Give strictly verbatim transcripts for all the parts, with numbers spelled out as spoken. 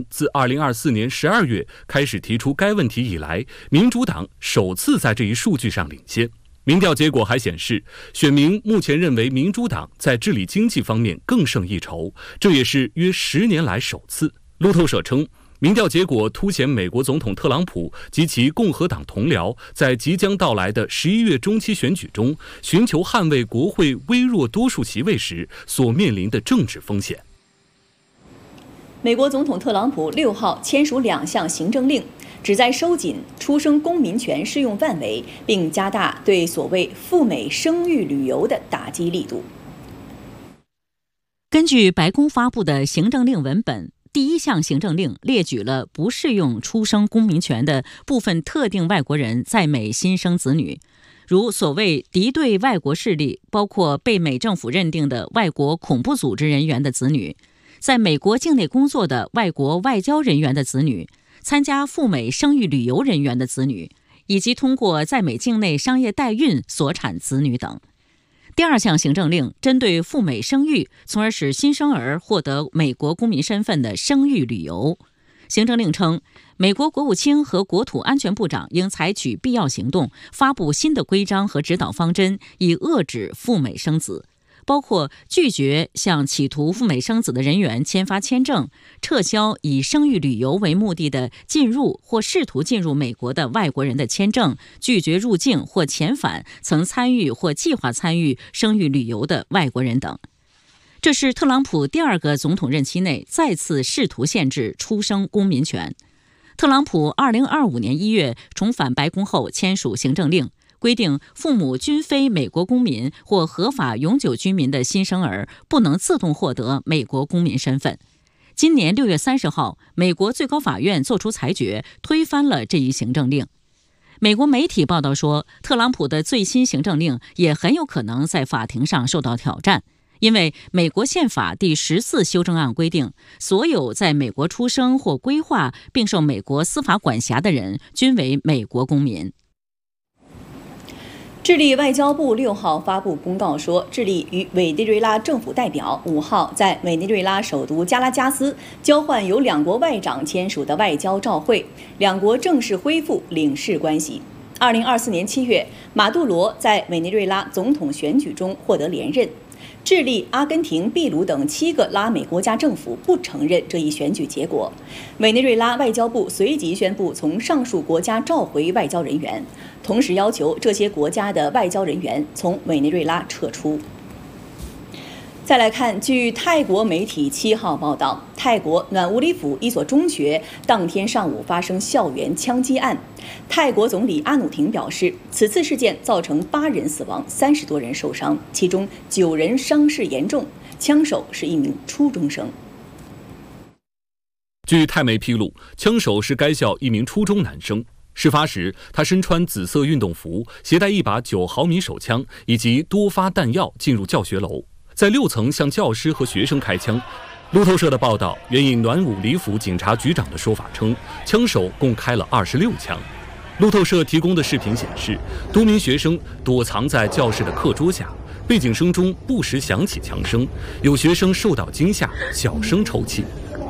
年自二零二四年十二月开始提出该问题以来，民主党首次在这一数据上领先。民调结果还显示，选民目前认为民主党在治理经济方面更胜一筹，这也是约十年来首次。路透社称，民调结果凸显美国总统特朗普及其共和党同僚在即将到来的十一月中期选举中，寻求捍卫国会微弱多数席位时所面临的政治风险。 美国总统特朗普六号签署两项行政令，旨在收紧出生公民权适用范围，并加大对所谓赴美生育旅游的打击力度。 根据白宫发布的行政令文本，第一项行政令列举了不适用出生公民权的部分特定外国人在美新生子女，如所谓敌对外国势力，包括被美政府认定的外国恐怖组织人员的子女，在美国境内工作的外国外交人员的子女，参加赴美生育旅游人员的子女，以及通过在美境内商业代孕所产子女等。第二项行政令针对赴美生育，从而使新生儿获得美国公民身份的生育旅游。行政令称，美国国务卿和国土安全部长应采取必要行动，发布新的规章和指导方针，以遏制赴美生子，包括拒绝向企图赴美生子的人员签发签证，撤销以生育旅游为目的的进入或试图进入美国的外国人的签证，拒绝入境或遣返曾参与或计划参与生育旅游的外国人等。这是特朗普第二个总统任期内再次试图限制出生公民权。特朗普二零二五年一月重返白宫后签署行政令，规定父母均非美国公民或合法永久居民的新生儿不能自动获得美国公民身份。今年六月三十号，美国最高法院作出裁决，推翻了这一行政令。美国媒体报道说，特朗普的最新行政令也很有可能在法庭上受到挑战，因为美国宪法第十四修正案规定，所有在美国出生或规划并受美国司法管辖的人均为美国公民。 智利外交部六号发布公告说，智利与委内瑞拉政府代表五号在委内瑞拉首都加拉加斯交换由两国外长签署的外交照会，两国正式恢复领事关系。二零二四年七月，马杜罗在委内瑞拉总统选举中获得连任。智利、阿根廷、秘鲁等七个拉美国家政府不承认这一选举结果。委内瑞拉外交部随即宣布从上述国家召回外交人员，同时要求这些国家的外交人员从委内瑞拉撤出。再来看，据泰国媒体七号报道，泰国暖乌里府一所中学当天上午发生校园枪击案。泰国总理阿努廷表示，此次事件造成八人死亡，三十多人受伤，其中九人伤势严重，枪手是一名初中生。 据泰媒披露，枪手是该校一名初中男生。事发时，他身穿紫色运动服，携带一把九毫米手枪以及多发弹药进入教学楼，在六层向教师和学生开枪。路透社的报道援引暖武里府警察局长的说法称，枪手共开了二十六枪。路透社提供的视频显示，多名学生躲藏在教室的课桌下，背景声中不时响起枪声，有学生受到惊吓，小声抽泣。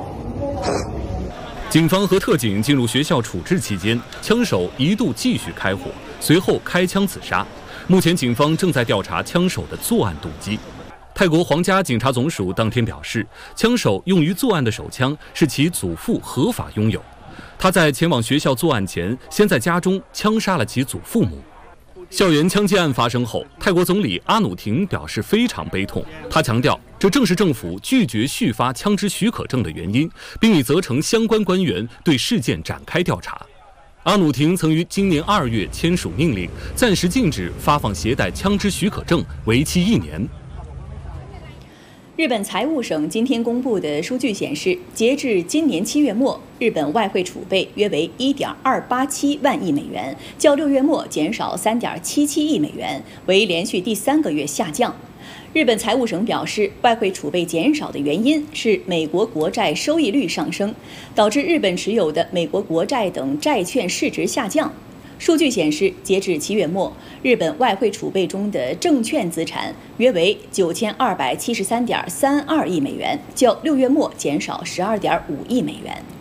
警方和特警进入学校处置期间，枪手一度继续开火，随后开枪自杀。目前警方正在调查枪手的作案动机。泰国皇家警察总署当天表示，枪手用于作案的手枪是其祖父合法拥有。他在前往学校作案前，先在家中枪杀了其祖父母。校园枪击案发生后，泰国总理阿努廷表示非常悲痛。他强调，这正是政府拒绝续发枪支许可证的原因，并已责成相关官员对事件展开调查。阿努廷曾于今年二月签署命令，暂时禁止发放携带枪支许可证，为期一年。 日本财务省今天公布的数据显示，截至今年七月末，日本外汇储备约为 一点二八七万亿美元，较六月末减少 三点七七亿美元，为连续第三个月下降。日本财务省表示，外汇储备减少的原因是美国国债收益率上升，导致日本持有的美国国债等债券市值下降。数据显示，截至七月末，日本外汇储备中的证券资产约为九千二百七十三点三二亿美元，较六月末减少十二点五亿美元。